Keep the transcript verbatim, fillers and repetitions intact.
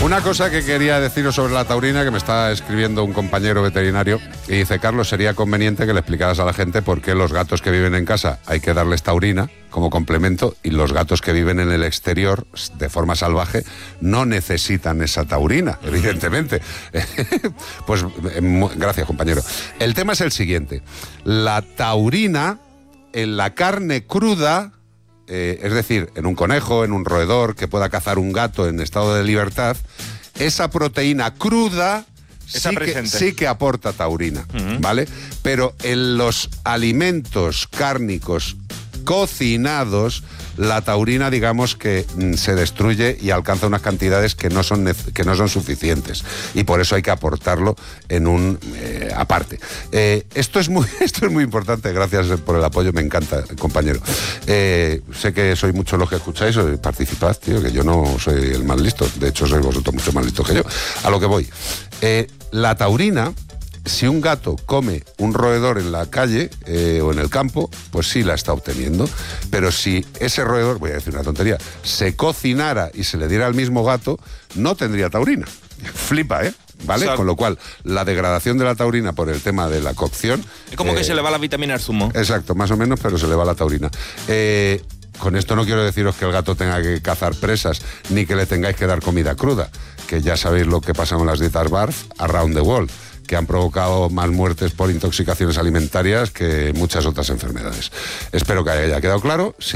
Una cosa que quería deciros sobre la taurina, que me está escribiendo un compañero veterinario, y dice: Carlos, sería conveniente que le explicaras a la gente por qué los gatos que viven en casa hay que darles taurina como complemento y los gatos que viven en el exterior de forma salvaje no necesitan esa taurina, evidentemente. Pues gracias, compañero. El tema es el siguiente: la taurina en la carne cruda, eh, es decir, en un conejo, en un roedor que pueda cazar un gato en estado de libertad, esa proteína cruda sí que, sí que aporta taurina, uh-huh. ¿vale? Pero en los alimentos cárnicos cocinados, la taurina, digamos que mm, se destruye y alcanza unas cantidades que no son que no son suficientes, y por eso hay que aportarlo en un eh, aparte. Eh, esto es muy esto es muy importante. Gracias por el apoyo, me encanta, compañero. Eh, sé que sois muchos los que escucháis, participad, tío, que yo no soy el más listo. De hecho, sois vosotros mucho más listos que yo. A lo que voy. Eh, la taurina, si un gato come un roedor en la calle eh, o en el campo, pues sí la está obteniendo. Pero si ese roedor, voy a decir una tontería, se cocinara y se le diera al mismo gato, no tendría taurina. Flipa, ¿eh? ¿Vale? O sea, con lo cual, la degradación de la taurina por el tema de la cocción... Es como eh, que se le va la vitamina al zumo. Exacto, más o menos, pero se le va la taurina. Eh... Con esto no quiero deciros que el gato tenga que cazar presas, ni que le tengáis que dar comida cruda, que ya sabéis lo que pasa con las dietas BARF around the world, que han provocado más muertes por intoxicaciones alimentarias que muchas otras enfermedades. Espero que haya quedado claro. Si